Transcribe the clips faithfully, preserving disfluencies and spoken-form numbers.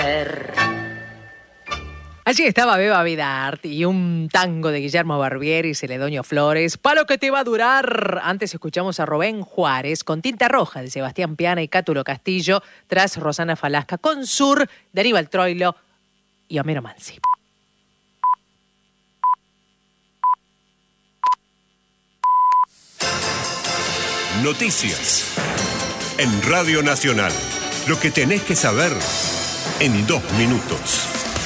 Allí estaba Beba Vidart y un tango de Guillermo Barbieri y Celedonio Flores. Palo que te va a durar. Antes escuchamos a Rubén Juárez con Tinta Roja de Sebastián Piana y Cátulo Castillo, tras Rosana Falasca con Sur de Aníbal Troilo y Homero Mansi. Noticias en Radio Nacional. Lo que tenés que saber en dos minutos.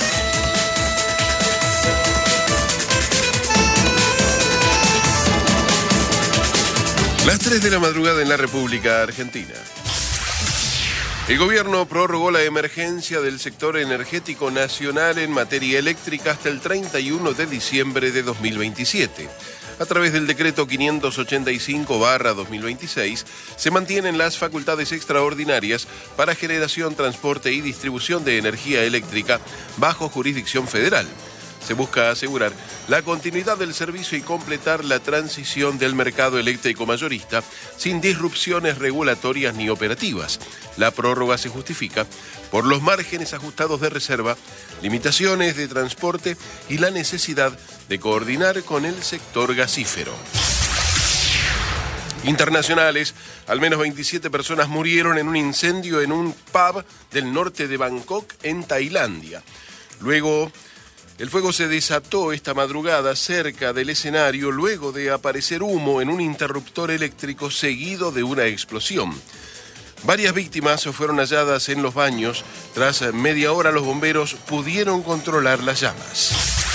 Las tres de la madrugada en la República Argentina. El gobierno prorrogó la emergencia del sector energético nacional en materia eléctrica hasta el treinta y uno de diciembre de dos mil veintisiete. A través del decreto quinientos ochenta y cinco barra dos mil veintiséis, se mantienen las facultades extraordinarias para generación, transporte y distribución de energía eléctrica bajo jurisdicción federal. Se busca asegurar la continuidad del servicio y completar la transición del mercado eléctrico mayorista sin disrupciones regulatorias ni operativas. La prórroga se justifica por los márgenes ajustados de reserva, limitaciones de transporte y la necesidad de coordinar con el sector gasífero. Internacionales, al menos veintisiete personas murieron en un incendio en un pub del norte de Bangkok, en Tailandia. Luego, el fuego se desató esta madrugada cerca del escenario luego de aparecer humo en un interruptor eléctrico seguido de una explosión. Varias víctimas fueron halladas en los baños. Tras media hora los bomberos pudieron controlar las llamas.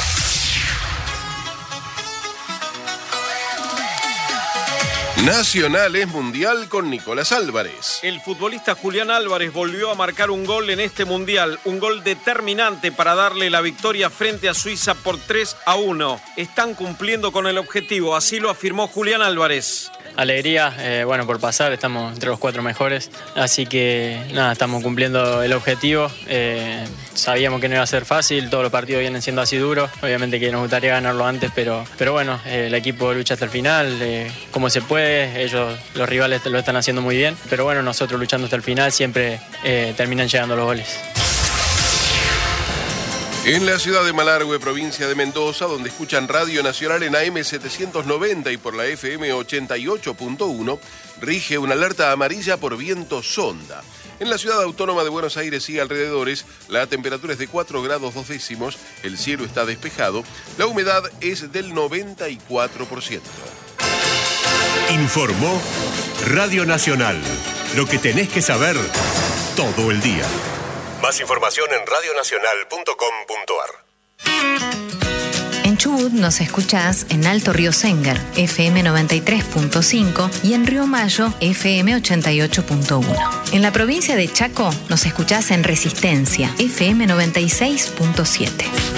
Nacional es mundial con Nicolás Álvarez. El futbolista Julián Álvarez volvió a marcar un gol en este mundial, un gol determinante para darle la victoria frente a Suiza por tres a uno. Están cumpliendo con el objetivo, así lo afirmó Julián Álvarez. Alegría, eh, bueno, por pasar, estamos entre los cuatro mejores, así que nada, estamos cumpliendo el objetivo. Eh, sabíamos que no iba a ser fácil, todos los partidos vienen siendo así duros, obviamente que nos gustaría ganarlo antes, pero, pero bueno, eh, el equipo lucha hasta el final, eh, como se puede, ellos, los rivales lo están haciendo muy bien, pero bueno, nosotros luchando hasta el final siempre eh, terminan llegando los goles. En la ciudad de Malargüe, provincia de Mendoza, donde escuchan Radio Nacional en A M setecientos noventa y por la F M ochenta y ocho punto uno, rige una alerta amarilla por viento sonda. En la ciudad autónoma de Buenos Aires y alrededores, la temperatura es de cuatro grados dos décimos, el cielo está despejado, la humedad es del noventa y cuatro por ciento. Informó Radio Nacional. Lo que tenés que saber todo el día. Más información en radio nacional punto com punto a r. En Chubut nos escuchás en Alto Río Sengar, F M noventa y tres punto cinco y en Río Mayo, F M ochenta y ocho punto uno. En la provincia de Chaco nos escuchás en Resistencia, F M noventa y seis punto siete.